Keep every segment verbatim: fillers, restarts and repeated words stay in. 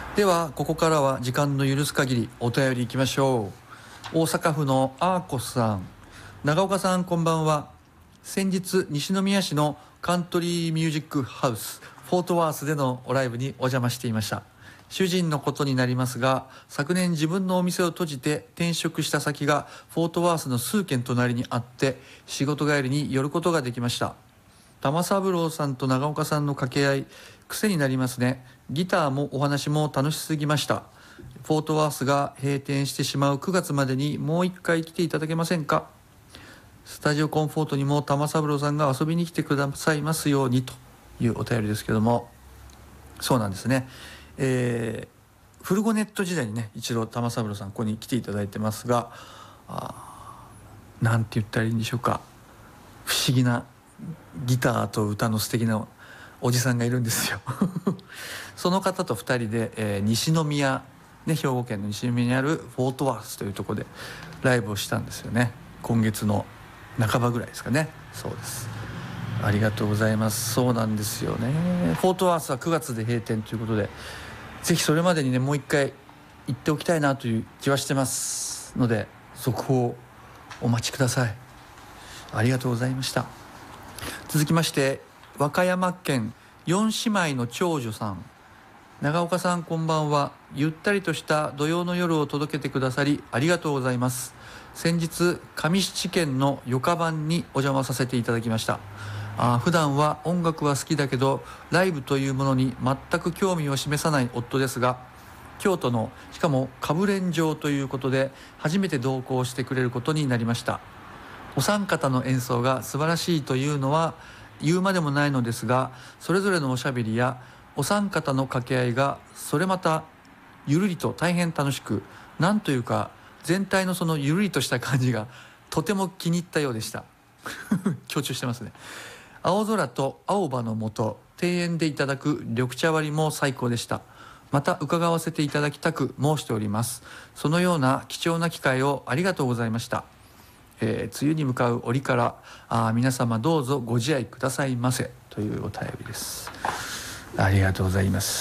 ではここからは時間の許す限りお便りいきましょう。大阪府のアーコスさん、長岡さんこんばんは。先日西宮市のカントリーミュージックハウスフォートワースでのおライブにお邪魔していました。主人のことになりますが、昨年自分のお店を閉じて転職した先がフォートワースの数軒隣にあって、仕事帰りに寄ることができました。玉三郎さんと長岡さんの掛け合い、癖になりますね。ギターもお話も楽しすぎました。フォートワースが閉店してしまうくがつまでにもう一回来ていただけませんか。スタジオコンフォートにも玉三郎さんが遊びに来てくださいますようにというお便りですけども、そうなんですね。えー、フルゴネット時代にね一度玉三郎さんここに来ていただいてますが、あなんて言ったらいいんでしょうか、不思議なギターと歌の素敵なおじさんがいるんですよその方とふたりで、えー、西宮、ね、兵庫県の西宮にあるフォートワースというところでライブをしたんですよね。今月の半ばぐらいですかね。そうです、ありがとうございます。そうなんですよね。フォートワースはくがつで閉店ということで、ぜひそれまでにねもう一回行っておきたいなという気はしてますので、続報お待ちください。ありがとうございました。続きまして和歌山県四姉妹の長女さん、長岡さんこんばんは。ゆったりとした土曜の夜を届けてくださりありがとうございます。先日上七軒のよかばんにお邪魔させていただきました。あ普段は音楽は好きだけどライブというものに全く興味を示さない夫ですが、京都のしかも歌舞練場ということで初めて同行してくれることになりました。お三方の演奏が素晴らしいというのは言うまでもないのですが、それぞれのおしゃべりやお三方の掛け合いがそれまたゆるりと大変楽しく、なんというか全体のそのゆるりとした感じがとても気に入ったようでした強調してますね。青空と青葉の下、庭園でいただく緑茶割りも最高でした。また伺わせていただきたく申しております。そのような貴重な機会をありがとうございました。えー、梅雨に向かう折からあ皆様どうぞご自愛くださいませというお便りです。ありがとうございます。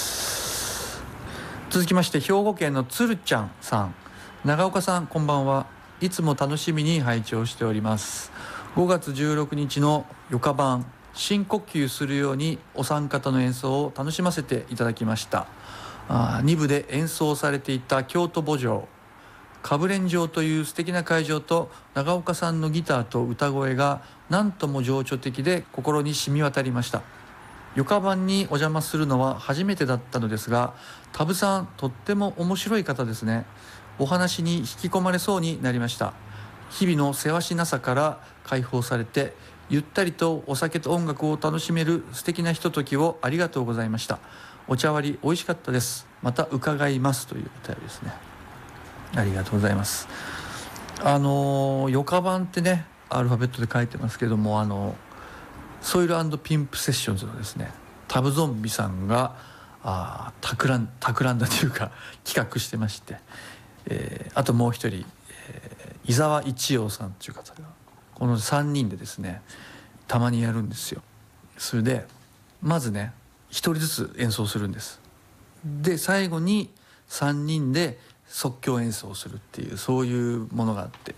続きまして兵庫県のつるちゃんさん、長岡さんこんばんは。いつも楽しみに拝聴しております。ごがつじゅうろくにちのよかばん、深呼吸するようにお三方の演奏を楽しませていただきました。あに部で演奏されていた京都慕情歌舞練場という素敵な会場と長岡さんのギターと歌声が何とも情緒的で心に染み渡りました。よかばんにお邪魔するのは初めてだったのですが、タブさんとっても面白い方ですね。お話に引き込まれそうになりました。日々のせわしなさから解放されてゆったりとお酒と音楽を楽しめる素敵なひとときをありがとうございました。お茶割り美味しかったです。また伺いますというお便りですね。ありがとうございます。あのよかばんってねアルファベットで書いてますけども、あのソイル&ピンプセッションズのですねタブゾンビさんがあ企ん企んだというか企画してまして、えー、あともう一人、えー、伊沢一葉さんという方がこのさんにんでですねたまにやるんですよ。それでまずねひとりずつ演奏するんです。で最後にさんにんで即興演奏するっていうそういうものがあって、